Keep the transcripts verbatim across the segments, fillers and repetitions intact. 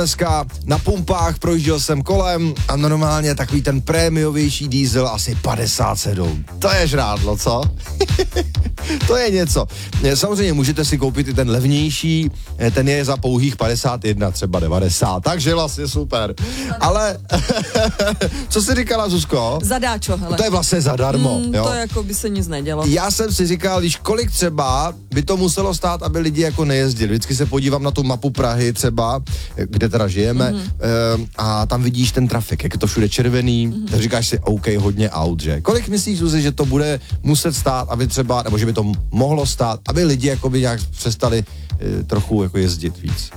Dneska na pumpách projížděl jsem kolem a normálně takový ten prémiovější diesel asi padesát sedm. To je žrádlo, co? To je něco. Samozřejmě můžete si koupit i ten levnější, ten je za pouhých padesát jedna, třeba devadesát, takže vlastně super. Ale co jsi říkala, Zuzko? Zadáčo, hele. To je vlastně zadarmo. Mm, jo? To jako by se nic nedělo. Já jsem si říkal, když kolik třeba by to muselo stát, aby lidi jako nejezdili. Vždycky se podívám na tu mapu Prahy třeba, kde teda žijeme, mm-hmm. a tam vidíš ten trafik, jak je to všude červený, mm-hmm. tak říkáš si, OK, hodně aut, že? Kolik myslíš, Zuzi, že to bude muset stát, aby třeba, nebo že by to mohlo stát, aby lidi jakoby nějak přestali e, trochu jako jezdit víc?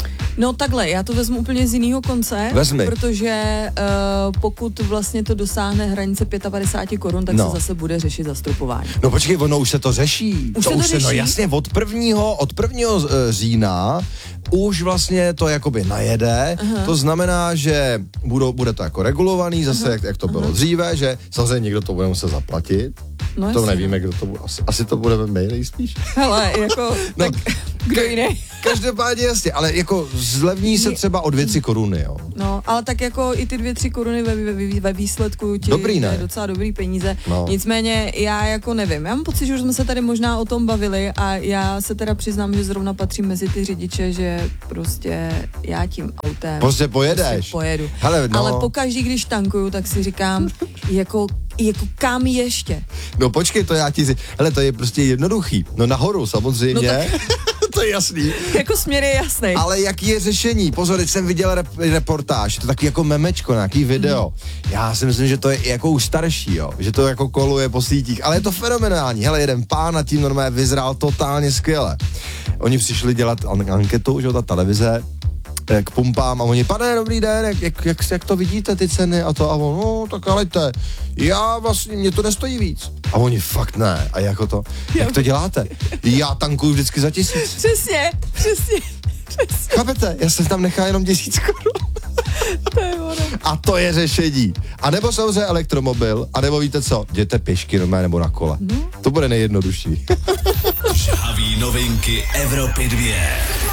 No takhle, já to vezmu úplně z jiného konce, Vezmi. protože uh, pokud vlastně to dosáhne hranice padesát pět korun, tak no. se zase bude řešit zastropování. No počkej, ono už se to řeší. Už to se to už řeší? Se, no jasně, od prvního, od prvního října už vlastně to jakoby najede, aha. To znamená, že budou, bude to jako regulovaný, zase jak, jak to bylo aha. dříve, že samozřejmě někdo to bude muset zaplatit. No to nevíme, kdo to bude. Asi, asi to budeme my nejspíš. Hele, jako, no, tak kdo jiný? Každopádně jasně, ale jako zlevní se třeba o dvě, tři koruny, jo. No, ale tak jako i ty dvě, tři koruny ve, ve, ve výsledku ti dobrý, ne? je docela dobrý peníze. No. Nicméně já jako nevím, já mám pocit, že už jsme se tady možná o tom bavili a já se teda přiznám, že zrovna patřím mezi ty řidiče, že prostě já tím autem prostě pojedeš. Prostě pojedu. Hele, no. Ale pokaždý, když tankuju, tak si říkám, jako jako kam ještě? No počkej, to já ti si... Hele, to je prostě jednoduchý. No nahoru samozřejmě. No tak... to je jasný. Jako směr je jasný. Ale jaký je řešení? Pozor, teď jsem viděl rep- reportáž, to taky jako memečko, nějaký video. Mm. Já si myslím, že to je jako už starší, jo. Že to jako koluje po sítích, ale je to fenomenální. Hele, jeden pán na tím normálně vyzrál totálně skvěle. Oni přišli dělat an- anketu, že jo, ta televize, k pumpám a oni, pane, dobrý den, jak, jak, jak, jak to vidíte, ty ceny a to a on, no, tak alejte, já vlastně, mě to nestojí víc. A oni, fakt ne, a jako to, jak to děláte? Já tankuju vždycky za tisíc. Přesně, přesně, přesně. Chápete, já jsem tam nechal jenom tisíc korun. To je ono. A to je řešení. A nebo samozřejmě elektromobil, a nebo víte co, jděte pěšky normálně nebo na kole. No. To bude nejjednodušší. Žhaví novinky Evropy dvě.